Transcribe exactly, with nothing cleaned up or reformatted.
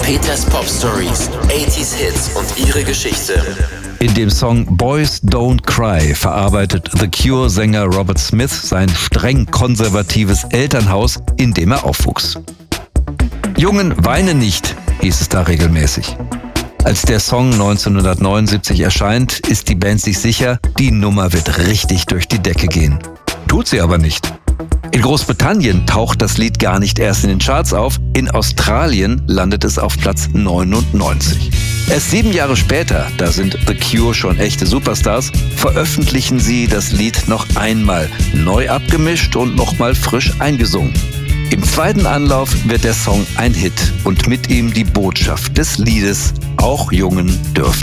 Peters Pop Stories, achtziger Hits und ihre Geschichte. In dem Song Boys Don't Cry verarbeitet The Cure-Sänger Robert Smith sein streng konservatives Elternhaus, in dem er aufwuchs. Jungen, weine nicht, hieß es da regelmäßig. Als der Song neunzehnhundertneunundsiebzig erscheint, ist die Band sich sicher, die Nummer wird richtig durch die Decke gehen. Tut sie aber nicht. In Großbritannien taucht das Lied gar nicht erst in den Charts auf, in Australien landet es auf Platz neunundneunzig. Erst sieben Jahre später, da sind The Cure schon echte Superstars, veröffentlichen sie das Lied noch einmal, neu abgemischt und nochmal frisch eingesungen. Im zweiten Anlauf wird der Song ein Hit und mit ihm die Botschaft des Liedes: Auch Jungen dürfen